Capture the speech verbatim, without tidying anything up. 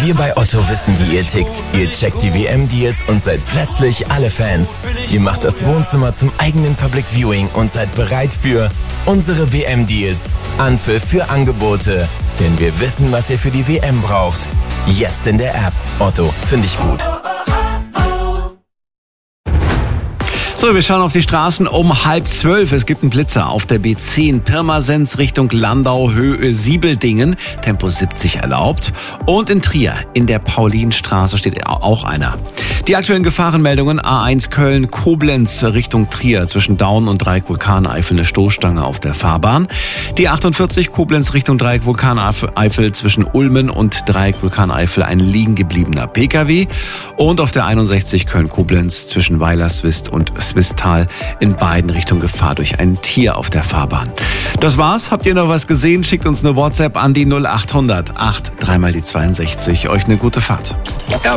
Wir bei Otto wissen, wie ihr tickt. Ihr checkt die W M-Deals und seid plötzlich alle Fans. Ihr macht das Wohnzimmer zum eigenen Public Viewing und seid bereit für unsere W M-Deals. Anpfiff für Angebote. Denn wir wissen, was ihr für die W M braucht. Jetzt in der App. Otto, finde ich gut. So, wir schauen auf die Straßen um halb zwölf. Es gibt einen Blitzer auf der B zehn Pirmasens Richtung Landau, Höhe Siebeldingen. Tempo siebzig erlaubt. Und in Trier in der Paulinstraße steht auch einer. Die aktuellen Gefahrenmeldungen: A eins Köln, Koblenz Richtung Trier zwischen Daun und Dreieck Vulkaneifel eine Stoßstange auf der Fahrbahn. Die achtundvierzig Koblenz Richtung Dreieck Vulkaneifel zwischen Ulmen und Dreieck Vulkaneifel ein liegen gebliebener Pkw. Und auf der einundsechzig Köln-Koblenz zwischen Weilerswist und Swistal in beiden Richtungen Gefahr durch ein Tier auf der Fahrbahn. Das war's. Habt ihr noch was gesehen? Schickt uns eine WhatsApp an die null acht hundert acht, dreimal die zweiundsechzig. Euch eine gute Fahrt.